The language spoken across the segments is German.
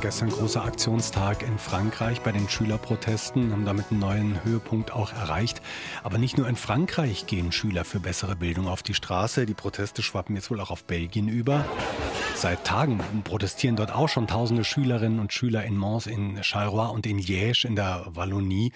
Gestern großer Aktionstag in Frankreich bei den Schülerprotesten, haben damit einen neuen Höhepunkt auch erreicht. Aber nicht nur in Frankreich gehen Schüler für bessere Bildung auf die Straße. Die Proteste schwappen jetzt wohl auch auf Belgien über. Seit Tagen protestieren dort auch schon tausende Schülerinnen und Schüler in Mons, in Charleroi und in Liège in der Wallonie.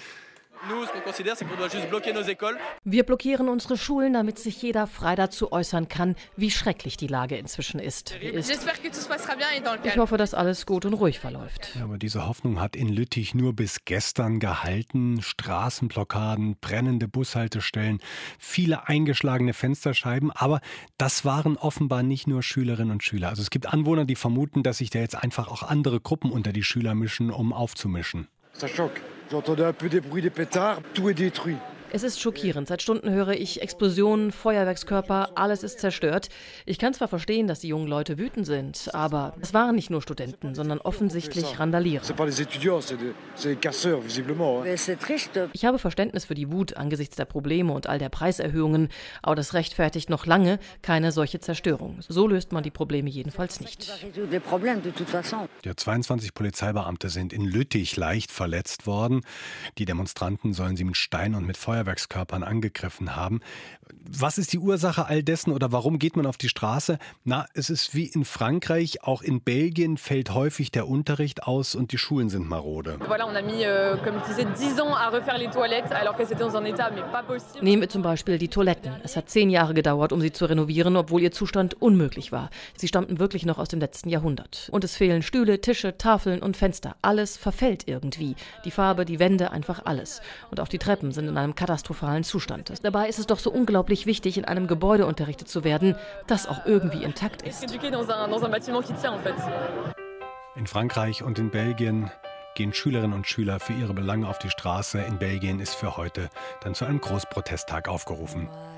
Wir blockieren unsere Schulen, damit sich jeder frei dazu äußern kann, wie schrecklich die Lage inzwischen ist. Ich hoffe, dass alles gut und ruhig verläuft. Ja, aber diese Hoffnung hat in Lüttich nur bis gestern gehalten. Straßenblockaden, brennende Bushaltestellen, viele eingeschlagene Fensterscheiben. Aber das waren offenbar nicht nur Schülerinnen und Schüler. Also es gibt Anwohner, die vermuten, dass sich da jetzt einfach auch andere Gruppen unter die Schüler mischen, um aufzumischen. Ça choque. J'entendais un peu des bruits des pétards, tout est détruit. Es ist schockierend. Seit Stunden höre ich Explosionen, Feuerwerkskörper, alles ist zerstört. Ich kann zwar verstehen, dass die jungen Leute wütend sind, aber es waren nicht nur Studenten, sondern offensichtlich Randalierer. Ich habe Verständnis für die Wut angesichts der Probleme und all der Preiserhöhungen, aber das rechtfertigt noch lange keine solche Zerstörung. So löst man die Probleme jedenfalls nicht. Ja, 22 Polizeibeamte sind in Lüttich leicht verletzt worden. Die Demonstranten sollen sie mit Steinen und mit Feuerwerkskörpern angegriffen haben. Was ist die Ursache all dessen oder warum geht man auf die Straße? Na, es ist wie in Frankreich, auch in Belgien fällt häufig der Unterricht aus und die Schulen sind marode. Nehmen wir zum Beispiel die Toiletten. Es hat 10 Jahre gedauert, um sie zu renovieren, obwohl ihr Zustand unmöglich war. Sie stammten wirklich noch aus dem letzten Jahrhundert. Und es fehlen Stühle, Tische, Tafeln und Fenster. Alles verfällt irgendwie. Die Farbe, die Wände, einfach alles. Und auch die Treppen sind in einem katastrophalen Zustand. Dabei ist es doch so unglaublich wichtig, in einem Gebäude unterrichtet zu werden, das auch irgendwie intakt ist. In Frankreich und in Belgien gehen Schülerinnen und Schüler für ihre Belange auf die Straße. In Belgien ist für heute dann zu einem Großprotesttag aufgerufen.